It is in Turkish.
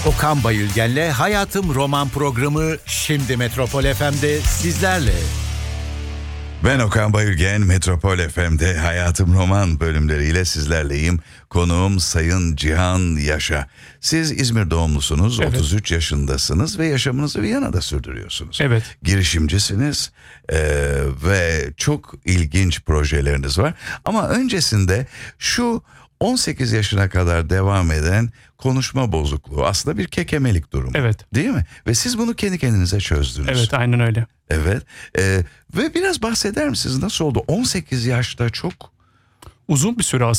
Okan Bayülgen'le Hayatım Roman programı şimdi Metropol FM'de sizlerle. Ben Okan Bayülgen, Metropol FM'de Hayatım Roman bölümleriyle sizlerleyim. Konuğum Sayın Cihan Yaşa. Siz İzmir doğumlusunuz, evet. 33 yaşındasınız ve yaşamınızı Viyana'da sürdürüyorsunuz. Evet. Girişimcisiniz ve çok ilginç projeleriniz var. Ama öncesinde şu 18 yaşına kadar devam eden konuşma bozukluğu aslında bir kekemelik durumu. Evet. Değil mi? Ve siz bunu kendi kendinize çözdünüz. Evet, aynen öyle. Evet. Ve biraz bahseder misiniz? Nasıl oldu? 18 yaşta çok uzun bir süre aslında.